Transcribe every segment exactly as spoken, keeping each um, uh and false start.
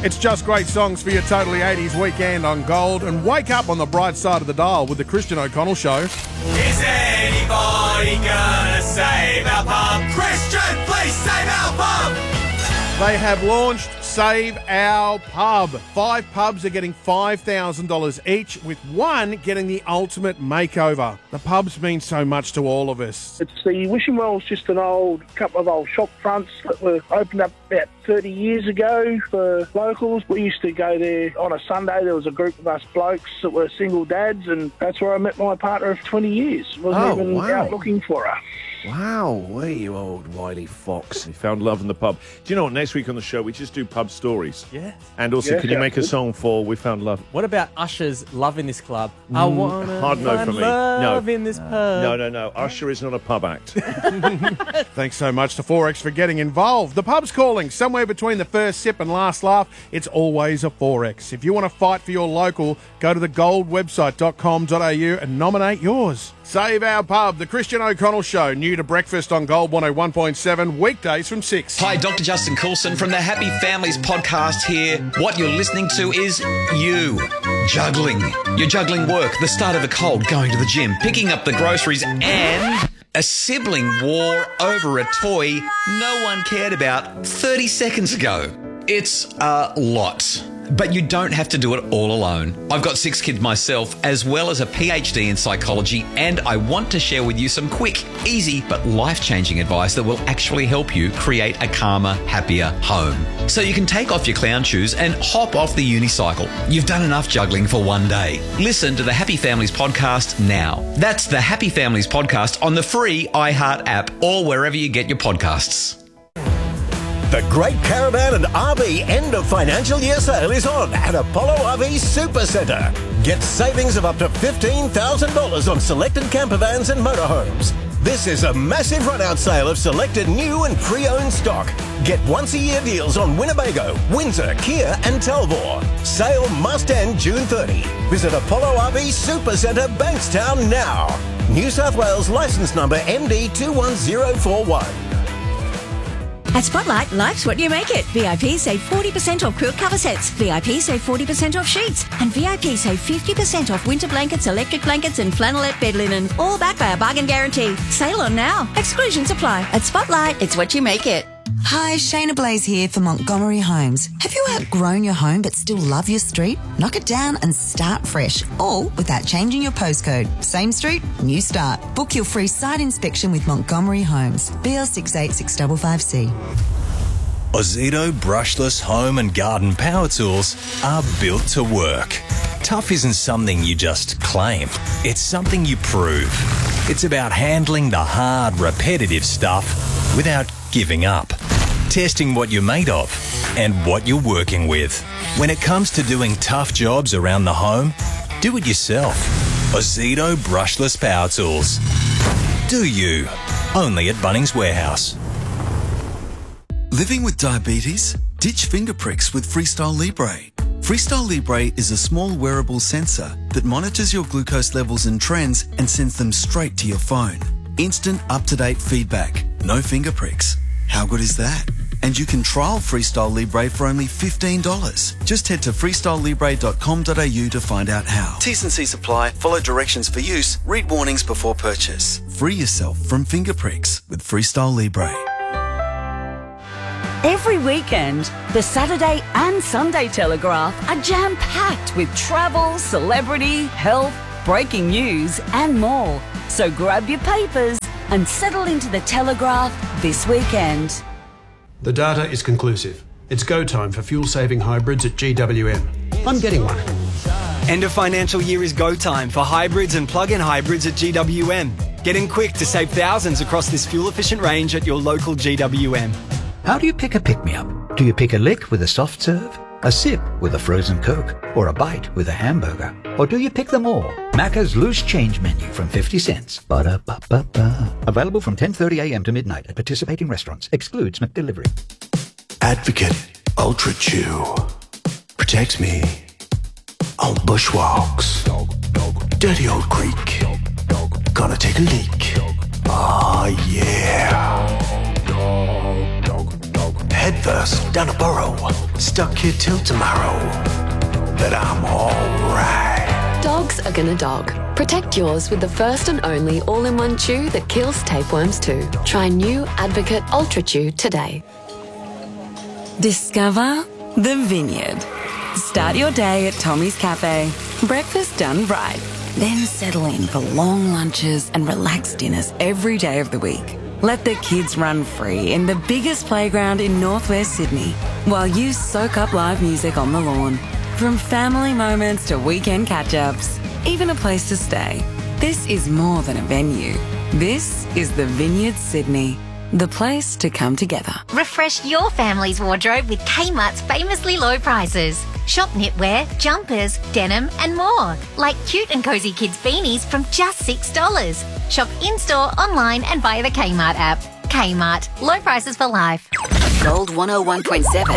It's just great songs for your Totally eighties weekend on Gold, and wake up on the bright side of the dial with the Christian O'Connell Show. Is anybody gonna save our pub? Christian, please save our pub! They have launched Save Our Pub. Five pubs are getting five thousand dollars each, with one getting the ultimate makeover. The pubs mean so much to all of us. It's the Wishing Well's just an old, couple of old shop fronts that were opened up about thirty years ago for locals. We used to go there on a Sunday. There was a group of us blokes that were single dads, and that's where I met my partner of twenty years. Wasn't Oh, even wow. out looking for her. Wow, way you old wily fox. You found love in the pub. Do you know what? Next week on the show, we just do pub stories. Yeah. And also, Yeah, can you sounds make a good. song for We Found Love? What about Usher's Love in This Club? I want to hard no find for me. love No. in this pub. No, no, no. Usher is not a pub act. Thanks so much to four X for getting involved. The pub's calling. Somewhere between the first sip and last laugh, it's always a four X. If you want to fight for your local, go to the gold website dot com dot a u and nominate yours. Save Our Pub, the Christian O'Connell Show, new to breakfast on Gold one oh one point seven, weekdays from six. Hi, Doctor Justin Coulson from the Happy Families podcast here. What you're listening to is you. Juggling. You're juggling work, the start of a cold, going to the gym, picking up the groceries, and a sibling war over a toy no one cared about thirty seconds ago. It's a lot. But you don't have to do it all alone. I've got six kids myself, as well as a P H D in psychology, and I want to share with you some quick, easy, but life-changing advice that will actually help you create a calmer, happier home. So you can take off your clown shoes and hop off the unicycle. You've done enough juggling for one day. Listen to the Happy Families podcast now. That's the Happy Families podcast on the free iHeart app or wherever you get your podcasts. The Great Caravan and R V end of financial year sale is on at Apollo R V Super Centre. Get savings of up to fifteen thousand dollars on selected campervans and motorhomes. This is a massive run-out sale of selected new and pre-owned stock. Get once-a-year deals on Winnebago, Windsor, Kia and Talbot. Sale must end June thirtieth. Visit Apollo R V Super Centre, Bankstown now. New South Wales licence number M D two one zero four one. At Spotlight, life's what you make it. V I P save forty percent off quilt cover sets. V I P save forty percent off sheets. And V I P save fifty percent off winter blankets, electric blankets and flannelette bed linen. All backed by a bargain guarantee. Sale on now. Exclusions apply. At Spotlight, it's what you make it. Hi, Shayna Blaze here for Montgomery Homes. Have you outgrown your home but still love your street? Knock it down and start fresh, all without changing your postcode. Same street, new start. Book your free site inspection with Montgomery Homes. B L six eight six five five C. Ozito brushless home and garden power tools are built to work. Tough isn't something you just claim. It's something you prove. It's about handling the hard, repetitive stuff without giving up. Testing what you're made of and what you're working with. When it comes to doing tough jobs around the home, do it yourself. Ozito brushless power tools. Do you? Only at Bunnings Warehouse. Living with diabetes? Ditch finger pricks with Freestyle Libre. Freestyle Libre is a small wearable sensor that monitors your glucose levels and trends and sends them straight to your phone. Instant up-to-date feedback. No finger pricks. How good is that? And you can trial Freestyle Libre for only fifteen dollars. Just head to freestyle libre dot com dot a u to find out how. T's and C's apply. Follow directions for use. Read warnings before purchase. Free yourself from finger pricks with Freestyle Libre. Every weekend, the Saturday and Sunday Telegraph are jam-packed with travel, celebrity, health, breaking news and more. So grab your papers and settle into the Telegraph this weekend. The data is conclusive. It's go time for fuel-saving hybrids at G W M. I'm getting one. End of financial year is go time for hybrids and plug-in hybrids at G W M. Get in quick to save thousands across this fuel-efficient range at your local G W M. How do you pick a pick-me-up? Do you pick a lick with a soft serve, a sip with a frozen Coke, or a bite with a hamburger? Or do you pick them all? Macca's loose change menu from fifty cents. Ba-da-ba-ba-ba. Available from ten thirty a m to midnight at participating restaurants. Excludes McDelivery. Advocate Ultra Chew. Protects me on bushwalks. Dirty old creek. Gonna take a leak. Ah, yeah. headfirst down a burrow, stuck here till tomorrow. But I'm alright. Dogs are gonna dog. Protect yours with the first and only all-in-one chew that kills tapeworms too. Try new Advocate Ultra Chew today. Discover the Vineyard. Start your day at Tommy's Cafe. Breakfast done right. Then settle in for long lunches and relaxed dinners every day of the week. Let the kids run free in the biggest playground in northwest Sydney while you soak up live music on the lawn. From family moments to weekend catch-ups, even a place to stay. This is more than a venue. This is the Vineyard Sydney, the place to come together. Refresh your family's wardrobe with Kmart's famously low prices. Shop knitwear, jumpers, denim and more. Like cute and cosy kids beanies from just six dollars. Shop in-store, online and via the Kmart app. Kmart. Low prices for life. Gold one oh one point seven.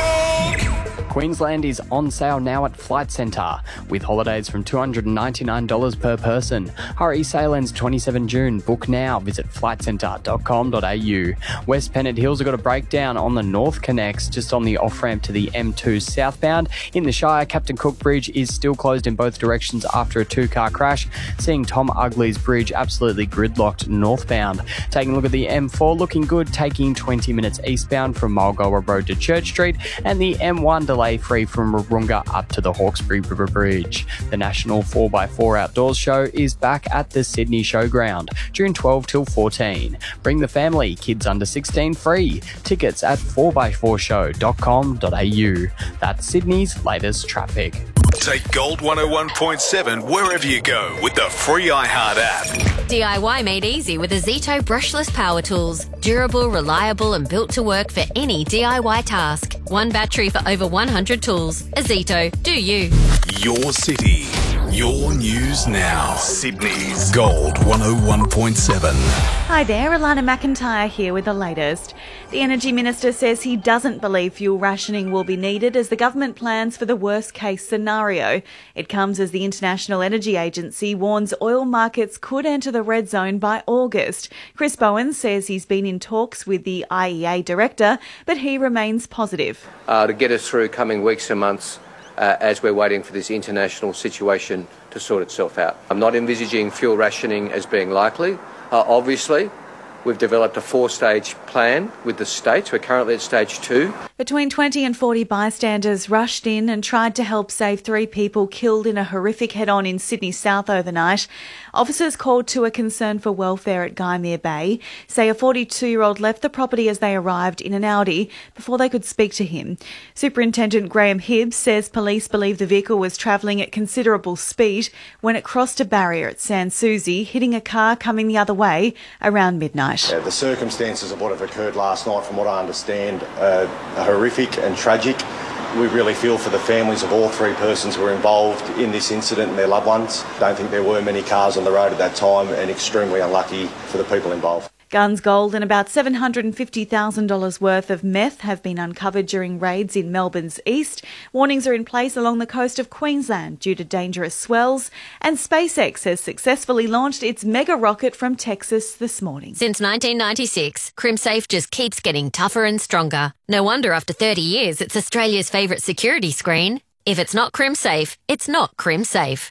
Queensland is on sale now at Flight Centre, with holidays from two hundred ninety-nine dollars per person. Hurry, sale ends twenty-seventh of June. Book now. Visit flight centre dot com dot a u. West Pennant Hills have got a breakdown on the North Connects, just on the off-ramp to the M two southbound. In the Shire, Captain Cook Bridge is still closed in both directions after a two-car crash, seeing Tom Ugley's Bridge absolutely gridlocked northbound. Taking a look at the M four, looking good, taking twenty minutes eastbound from Mulgoa Road to Church Street, and the M one delay free from Wahroonga up to the Hawkesbury River Bridge. The National four by four Outdoors Show is back at the Sydney Showground, June twelfth till fourteen. Bring the family, kids under sixteen free. Tickets at four by four show dot com dot a u. That's Sydney's latest traffic. Take Gold one oh one point seven wherever you go with the free iHeart app. D I Y made easy with Azito brushless power tools. Durable, reliable and built to work for any D I Y task. One battery for over one hundred tools. Azito, do you. Your city, your news now. Sydney's Gold one oh one point seven. Hi there, Alana McIntyre here with the latest. The Energy Minister says he doesn't believe fuel rationing will be needed as the government plans for the worst case scenario. It comes as the International Energy Agency warns oil markets could enter the red zone by August. Chris Bowen says he's been in talks with the I E A director, but he remains positive. Uh, to get us through coming weeks and months uh, as we're waiting for this international situation to sort itself out. I'm not envisaging fuel rationing as being likely. Uh, obviously, we've developed a four-stage plan with the states. We're currently at stage two. Between twenty and forty bystanders rushed in and tried to help save three people killed in a horrific head-on in Sydney South overnight. Officers called to a concern for welfare at Gymea Bay say a forty-two-year-old left the property as they arrived in an Audi before they could speak to him. Superintendent Graham Hibbs says police believe the vehicle was travelling at considerable speed when it crossed a barrier at Sans Souci, hitting a car coming the other way around midnight. Uh, the circumstances of what have occurred last night, from what I understand, uh, are horrific and tragic. We really feel for the families of all three persons who were involved in this incident and their loved ones. Don't think there were many cars on the road at that time, and extremely unlucky for the people involved. Guns, gold and about seven hundred fifty thousand dollars worth of meth have been uncovered during raids in Melbourne's east. Warnings are in place along the coast of Queensland due to dangerous swells. And SpaceX has successfully launched its mega rocket from Texas this morning. Since nineteen ninety-six, CrimSafe just keeps getting tougher and stronger. No wonder after thirty years it's Australia's favourite security screen. If it's not CrimSafe, it's not CrimSafe.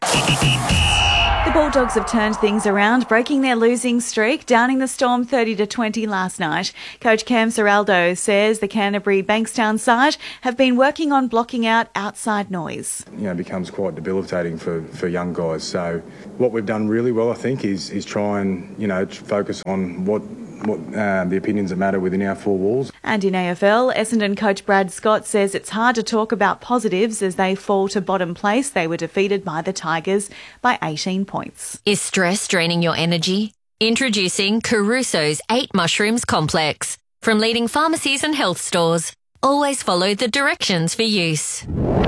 The Bulldogs have turned things around, breaking their losing streak, downing the Storm thirty to twenty last night. Coach Cam Seraldo says the Canterbury Bankstown side have been working on blocking out outside noise. You know, it becomes quite debilitating for, for young guys. So what we've done really well, I think, is is try and, you know, focus on what what uh, the opinions that matter within our four walls. And in A F L, Essendon coach Brad Scott says it's hard to talk about positives as they fall to bottom place. They were defeated by the Tigers by eighteen points. Is stress draining your energy? Introducing Caruso's eight Mushrooms Complex. From leading pharmacies and health stores. Always follow the directions for use.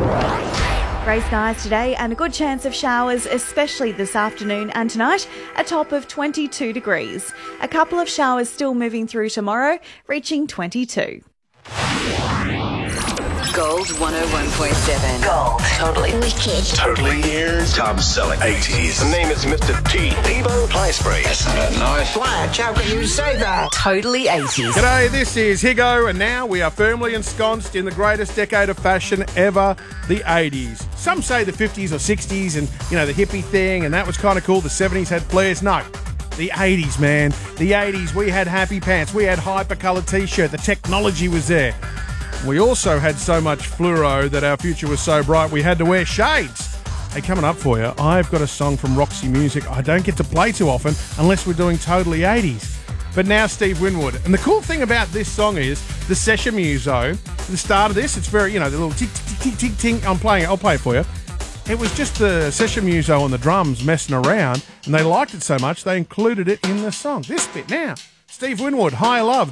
Grey skies today and a good chance of showers, especially this afternoon and tonight, a top of twenty-two degrees. A couple of showers still moving through tomorrow, reaching twenty-two. Gold one oh one point seven. Gold. Totally wicked. Totally ears. Top selling eighties. The name is Mister T. Evo Play Spray. That's not nice. Flash, how can you say that? Totally eighties. G'day, this is Higo, and now we are firmly ensconced in the greatest decade of fashion ever, the eighties. Some say the fifties or sixties and, you know, the hippie thing, and that was kind of cool. The seventies had flares. No. The eighties, man. The eighties, we had happy pants. We had hyper-coloured T-shirt. The technology was there. We also had so much fluoro that our future was so bright we had to wear shades. Hey, coming up for you, I've got a song from Roxy Music I don't get to play too often unless we're doing Totally eighties. But now Steve Winwood. And the cool thing about this song is the session muso. The start of this, it's very, you know, the little tick, tick, tick, tick, tick. I'm playing it. I'll play it for you. It was just the session muso on the drums messing around, and they liked it so much they included it in the song. This bit now. Steve Winwood, High Love.